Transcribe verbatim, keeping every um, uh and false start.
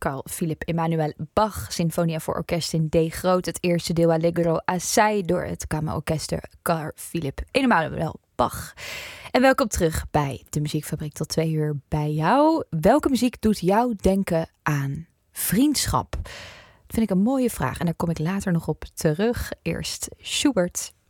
Carl Philipp Emanuel Bach, Sinfonia voor orkest in D groot. Het eerste deel Allegro assai door het Kamerorkester Carl Philipp Emanuel Bach. En welkom terug bij de Muziekfabriek tot twee uur bij jou. Welke muziek doet jou denken aan vriendschap? Dat vind ik een mooie vraag en daar kom ik later nog op terug. Eerst Schubert